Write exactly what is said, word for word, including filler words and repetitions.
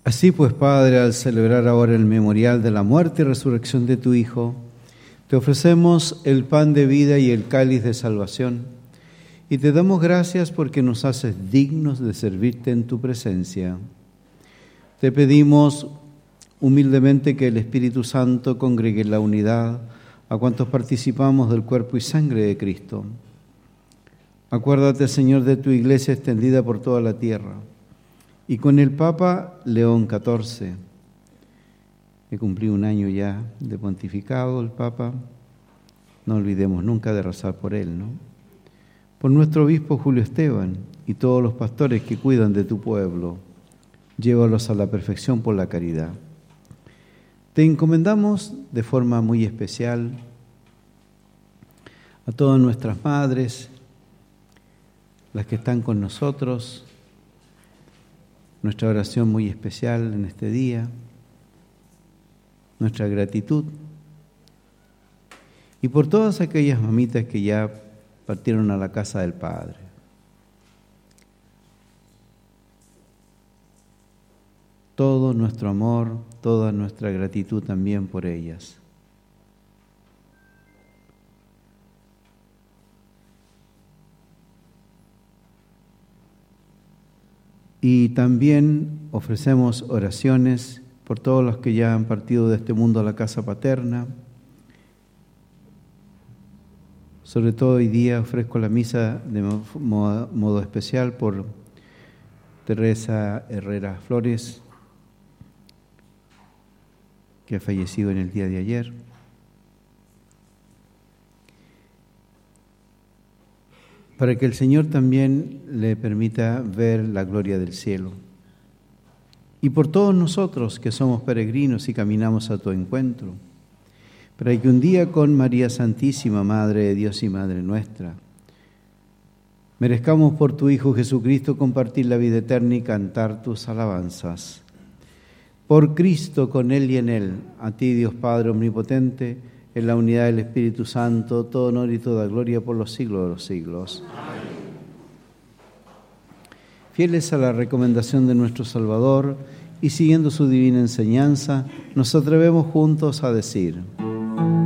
Así pues, Padre, al celebrar ahora el memorial de la muerte y resurrección de tu Hijo, te ofrecemos el pan de vida y el cáliz de salvación, y te damos gracias porque nos haces dignos de servirte en tu presencia. Te pedimos humildemente que el Espíritu Santo congregue en la unidad a cuantos participamos del cuerpo y sangre de Cristo. Acuérdate, Señor, de tu iglesia extendida por toda la tierra, y con el Papa León catorce, que cumplió un año ya de pontificado el Papa, no olvidemos nunca de rezar por él, ¿no? Por nuestro obispo Julio Esteban y todos los pastores que cuidan de tu pueblo, llévalos a la perfección por la caridad. Te encomendamos de forma muy especial a todas nuestras madres, las que están con nosotros, nuestra oración muy especial en este día, nuestra gratitud, y por todas aquellas mamitas que ya partieron a la casa del Padre. Todo nuestro amor, toda nuestra gratitud también por ellas. Y también ofrecemos oraciones por todos los que ya han partido de este mundo a la casa paterna. Sobre todo hoy día ofrezco la misa de modo, modo especial por Teresa Herrera Flores, que ha fallecido en el día de ayer. Para que el Señor también le permita ver la gloria del cielo. Y por todos nosotros que somos peregrinos y caminamos a tu encuentro, para que un día con María Santísima, Madre de Dios y Madre nuestra, merezcamos por tu Hijo Jesucristo compartir la vida eterna y cantar tus alabanzas. Por Cristo, con Él y en Él, a ti, Dios Padre Omnipotente, en la unidad del Espíritu Santo, todo honor y toda gloria por los siglos de los siglos. Amén. Fieles a la recomendación de nuestro Salvador y siguiendo su divina enseñanza, nos atrevemos juntos a decir: